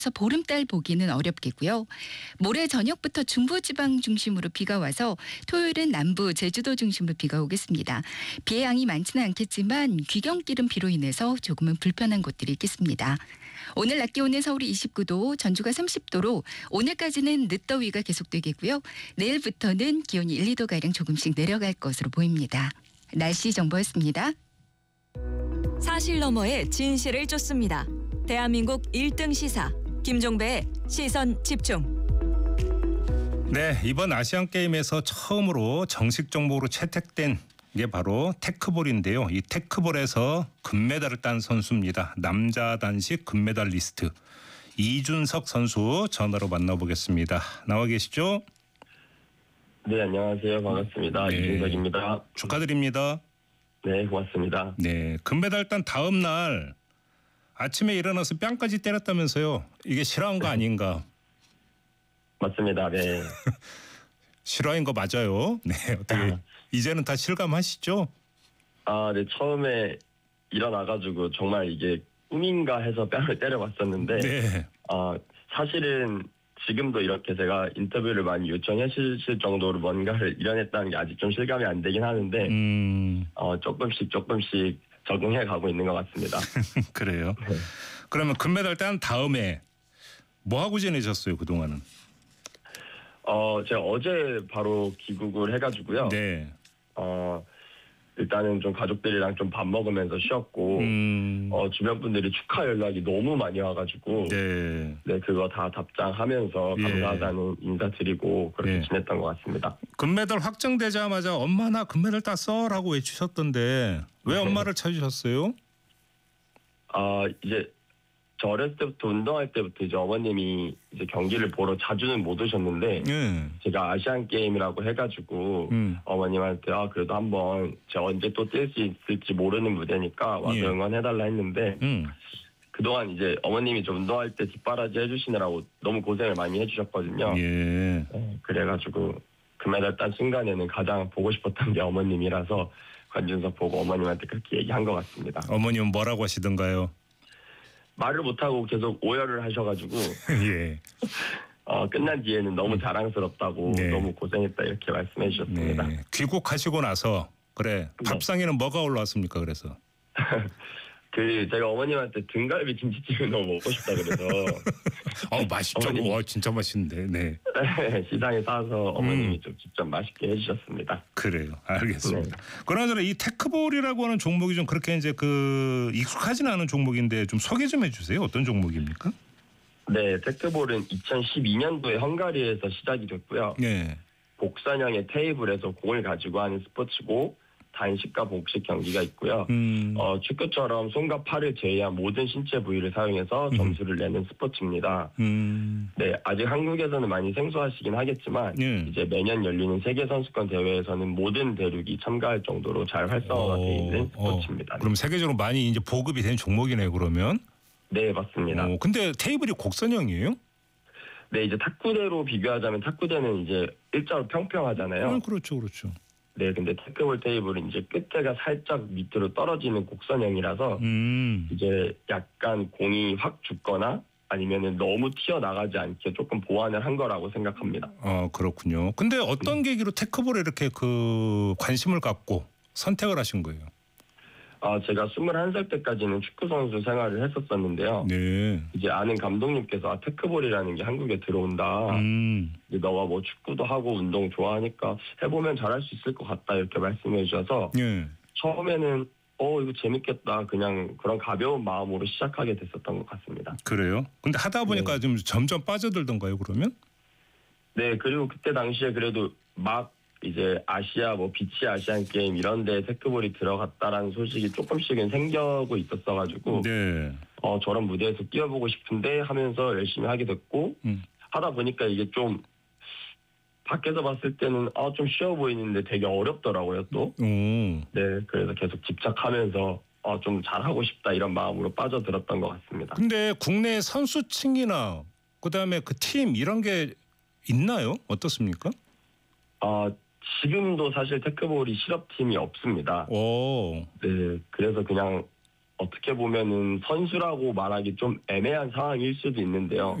보름달 보기는 어렵겠고요. 모레 저녁부터 중부지방 중심으로 비가 와서 토요일은 남부 제주도 중심으로 비가 오겠습니다. 비의 양이 많지는 않겠지만 귀경길은 비로 인해서 조금은 불편한 곳들이 있겠습니다. 오늘 낮 기온은 서울이 29도, 전주가 30도로 오늘까지는 늦더위가 계속되겠고요. 내일부터는 기온이 1, 2도가량 조금씩 내려갈 것으로 보입니다. 날씨 정보였습니다. 사실 너머의 진실을 쫓습니다. 대한민국 1등 시사 김종배의 시선 집중. 네, 이번 아시안게임에서 처음으로 정식 종목으로 채택된 게 바로 테크볼인데요. 이 테크볼에서 금메달을 딴 선수입니다. 남자 단식 금메달리스트 이준석 선수 전화로 만나보겠습니다. 나와 계시죠? 네, 안녕하세요. 반갑습니다. 네. 이준석입니다. 축하드립니다. 네, 고맙습니다. 네, 금메달 딴 다음 날 아침에 일어나서 뺨까지 때렸다면서요. 이게 실화인 거 아닌가? 맞습니다. 네. 실화인 거 맞아요. 네, 어떻게 이제는 다 실감하시죠? 아, 네. 처음에 일어나가지고 정말 이게 꿈인가 해서 뺨을 때려봤었는데, 네. 사실은 지금도 이렇게 제가 인터뷰를 많이 요청해 주실 정도로 뭔가를 이뤄냈다는 게 아직 좀 실감이 안 되긴 하는데, 조금씩 적응해 가고 있는 것 같습니다. 그래요. 네. 그러면 금메달 딴 다음에 뭐 하고 지내셨어요, 그동안은? 제가 어제 바로 귀국을 해가지고요. 네. 일단은 좀 가족들이랑 좀 밥 먹으면서 쉬었고, 주변 분들이 축하 연락이 너무 많이 와가지고, 네. 네, 그거 다 답장하면서 예. 감사하다는 인사드리고 그렇게 예. 지냈던 것 같습니다. 금메달 확정되자마자 엄마 나 금메달 땄어라고 외치셨던데 왜 엄마를 찾으셨어요? 이제 저 어렸을 때부터 운동할 때부터 이제 어머님이 이제 경기를 보러 자주는 못 오셨는데, 네. 제가 아시안 게임이라고 해가지고 어머님한테 그래도 한번 제가 언제 또 뛸 수 있을지 모르는 무대니까 와서 예. 응원해달라 했는데, 그동안 이제 어머님이 저 운동할 때 뒷바라지 해주시느라고 너무 고생을 많이 해주셨거든요. 예. 네, 그래가지고 금메달 딴 순간에는 가장 보고 싶었던 게 어머님이라서 관준석 보고 어머님한테 그렇게 얘기한 것 같습니다. 어머님은 뭐라고 하시던가요? 말을 못하고 계속 오열을 하셔가지고 예. 끝난 뒤에는 너무 자랑스럽다고, 네. 너무 고생했다 이렇게 말씀해 주셨습니다. 네. 귀국하시고 나서 그래 밥상에는 뭐가 올라왔습니까? 그래서 제가 어머님한테 등갈비 김치찜을 너무 먹고 싶다 그래서 맛있죠. 어머님. 진짜 맛있는데. 네. 시장에 사서 어머님이 좀 직접 맛있게 해주셨습니다. 그래요. 알겠습니다. 네. 그러나 이 테크볼이라고 하는 종목이 좀 그렇게 이제 익숙하지는 않은 종목인데 좀 소개 좀 해주세요. 어떤 종목입니까? 네, 테크볼은 2012년도에 헝가리에서 시작이 됐고요. 네. 곡선형의 테이블에서 공을 가지고 하는 스포츠고, 단식과 복식 경기가 있고요. 축구처럼 손과 팔을 제외한 모든 신체 부위를 사용해서 점수를 내는 스포츠입니다. 네, 아직 한국에서는 많이 생소하시긴 하겠지만, 이제 매년 열리는 세계 선수권 대회에서는 모든 대륙이 참가할 정도로 잘 활성화가 되어 있는 스포츠입니다. 그럼 세계적으로 많이 이제 보급이 된 종목이네요. 그러면. 네, 맞습니다. 근데 테이블이 곡선형이에요? 네, 이제 탁구대로 비교하자면 탁구대는 이제 일자로 평평하잖아요. 그렇죠, 그렇죠. 네, 근데 테크볼 테이블은 이제 끝에가 살짝 밑으로 떨어지는 곡선형이라서 이제 약간 공이 확 죽거나 아니면은 너무 튀어나가지 않게 조금 보완을 한 거라고 생각합니다. 그렇군요. 근데 어떤 계기로 테크볼에 이렇게 관심을 갖고 선택을 하신 거예요? 제가 21살 때까지는 축구 선수 생활을 했었었는데요. 네. 이제 아는 감독님께서 테크볼이라는 게 한국에 들어온다. 이제 너가 뭐 축구도 하고 운동 좋아하니까 해보면 잘할 수 있을 것 같다 이렇게 말씀해 주셔서 네. 처음에는 이거 재밌겠다 그냥 그런 가벼운 마음으로 시작하게 됐었던 것 같습니다. 그래요? 근데 하다 보니까 좀 점점 빠져들던가요, 그러면? 네, 그리고 그때 당시에 그래도 막 이제 아시아 비치 아시안 게임 이런 데 테크볼이 들어갔다라는 소식이 조금씩은 생겨고 있었어가지고 네. 저런 무대에서 뛰어보고 싶은데 하면서 열심히 하게 됐고 하다 보니까 이게 좀 밖에서 봤을 때는 좀 쉬워 보이는데 되게 어렵더라고요 또. 네, 그래서 계속 집착하면서 좀 잘하고 싶다 이런 마음으로 빠져들었던 것 같습니다. 근데 국내 선수층이나 그다음에 그 팀 이런 게 있나요? 어떻습니까? 지금도 사실 테크볼이 실업팀이 없습니다. 오. 네, 그래서 그냥 어떻게 보면은 선수라고 말하기 좀 애매한 상황일 수도 있는데요.